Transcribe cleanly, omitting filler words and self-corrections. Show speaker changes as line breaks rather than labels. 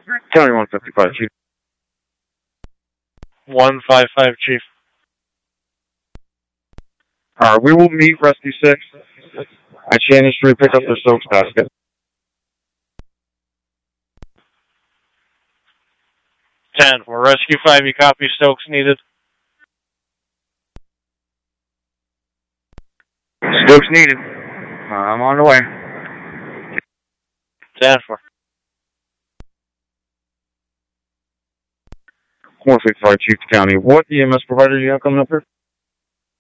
County 155, Chief.
155, Chief.
Alright, we will meet Rescue 6 at Shannon Street, pick up their soaks basket.
For Rescue 5, you copy Stokes needed?
Stokes needed. I'm on the way.
10-4.
155, Chief County. What EMS provider do you have coming up here?